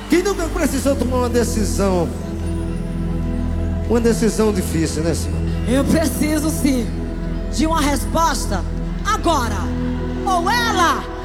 Quem nunca precisou tomar uma decisão? Uma decisão difícil, né, senhor? Eu preciso sim de uma resposta agora. Ou ela